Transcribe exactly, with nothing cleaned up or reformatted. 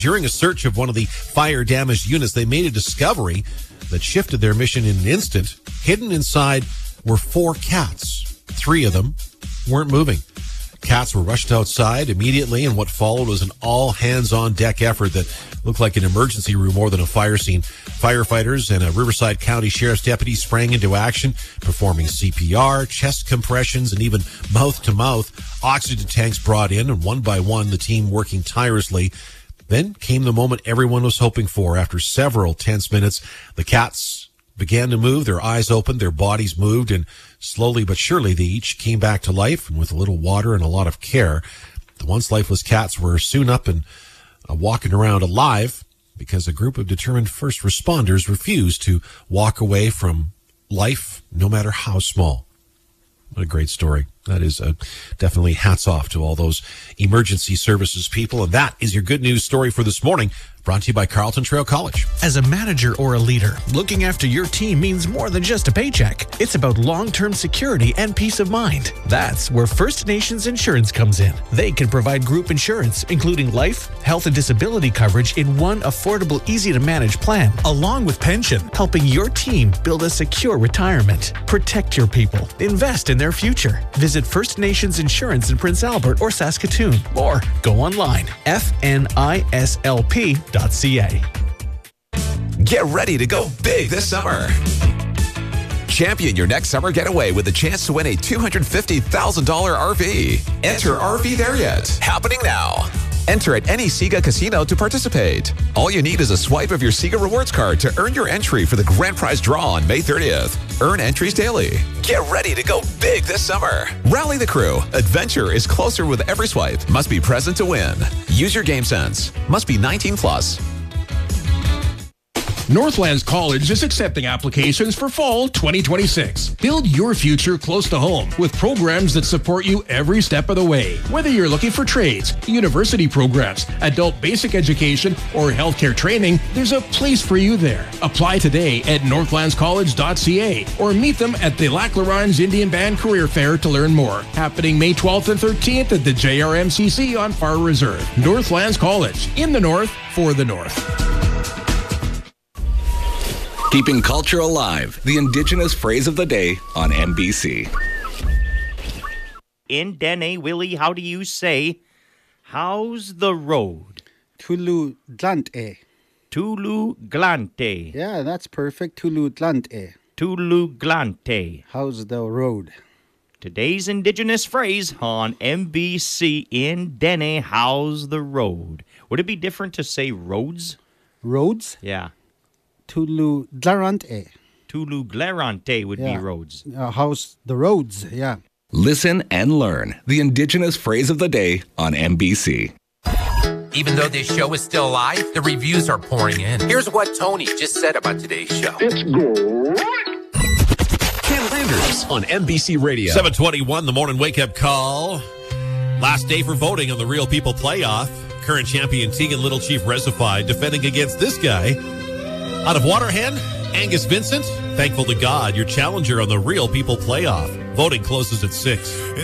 During a search of one of the fire-damaged units, they made a discovery that shifted their mission in an instant. Hidden inside were four cats. Three of them weren't moving. Cats were rushed outside immediately, and what followed was an all-hands-on-deck effort that looked like an emergency room more than a fire scene. Firefighters and a Riverside County Sheriff's deputy sprang into action, performing C P R, chest compressions, and even mouth-to-mouth. Oxygen tanks brought in, and one by one, the team working tirelessly. Then came the moment everyone was hoping for. After several tense minutes, the cats began to move, their eyes opened, their bodies moved, and slowly but surely they each came back to life, and with a little water and a lot of care, the once lifeless cats were soon up and uh, walking around alive because a group of determined first responders refused to walk away from life, no matter how small. What a great story. That is uh, definitely hats off to all those emergency services people. And that is your good news story for this morning, brought to you by Carleton Trail College. As a manager or a leader, looking after your team means more than just a paycheck. It's about long-term security and peace of mind. That's where First Nations Insurance comes in. They can provide group insurance, including life, health, and disability coverage in one affordable, easy-to-manage plan, along with pension, helping your team build a secure retirement. Protect your people. Invest in their future. Visit First Nations Insurance in Prince Albert or Saskatoon, or go online, f n i s l p dot c a. Get ready to go big this summer. Champion your next summer getaway with a chance to win a two hundred fifty thousand dollars R V. Enter R V There Yet, happening now. Enter at any Sega casino to participate. All you need is a swipe of your Sega Rewards card to earn your entry for the grand prize draw on May thirtieth. Earn entries daily. Get ready to go big this summer. Rally the crew. Adventure is closer with every swipe. Must be present to win. Use your game sense. Must be nineteen plus. Northlands College is accepting applications for fall twenty twenty-six. Build your future close to home with programs that support you every step of the way. Whether you're looking for trades, university programs, adult basic education, or healthcare training, there's a place for you there. Apply today at northlands college dot c a or meet them at the Lac La Ronge Indian Band Career Fair to learn more. Happening May twelfth and thirteenth at the J R M C C on Far Reserve. Northlands College, in the north, for the north. Keeping culture alive, the Indigenous phrase of the day on N B C. In Dene, Willie, how do you say, how's the road? Tulu Dlante. Tulu Glante. Yeah, that's perfect. Tulu Dlante. Tulu Glante. How's the road? Today's Indigenous phrase on N B C. In Dene, how's the road? Would it be different to say roads? Roads? Yeah. Tulu Dlarante. Tulu Glarante would yeah. be roads. Uh, how's the roads? Yeah. Listen and learn the Indigenous phrase of the day on N B C. Even though this show is still live, the reviews are pouring in. Here's what Tony just said about today's show. It's great. Ken Landers on N B C Radio. seven twenty-one, the morning wake-up call. Last day for voting on the Real People Playoff. Current champion Tegan Little Chief Rezified defending against this guy. Out of Waterhen, Angus Vincent, thankful to God, your challenger on the Real People Playoff. Voting closes at six.